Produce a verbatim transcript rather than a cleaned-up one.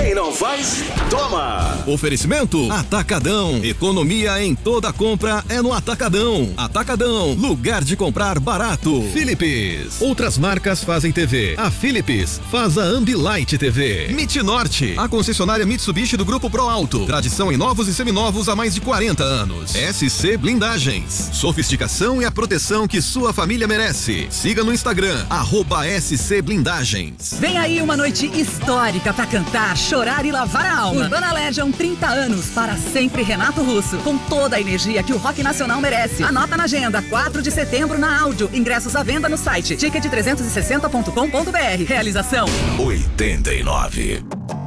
Quem não faz, toma! Oferecimento Atacadão. Economia em toda compra é no Atacadão. Atacadão, lugar de comprar barato. Philips. Outras marcas fazem T V. A Philips faz a Ambilight T V. Mitnorte, a concessionária Mitsubishi do Grupo Pro Alto. Tradição em novos e seminovos há mais de quarenta anos. S C Blindagens. Sofisticação e a proteção que sua família merece. Siga no Instagram, arroba S C Blindagens. Vem aí uma noite histórica pra cantar, chorar e lavar a alma. Urbana Legion, trinta anos, para sempre Renato Russo, com toda a energia que o rock nacional merece. Anota na agenda, quatro de setembro na Áudio. Ingressos à venda no site ticket trezentos e sessenta ponto com ponto br. Realização oitenta e nove.